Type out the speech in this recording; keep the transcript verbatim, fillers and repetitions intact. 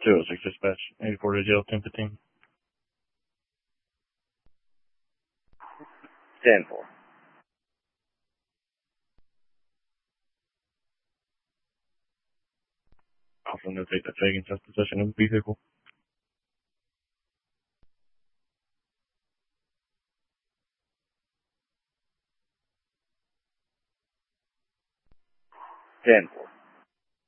two oh six dispatch, eighty-four to jail, ten fifteen. ten four. Also notate that Fagan has possession of the vehicle. ten four.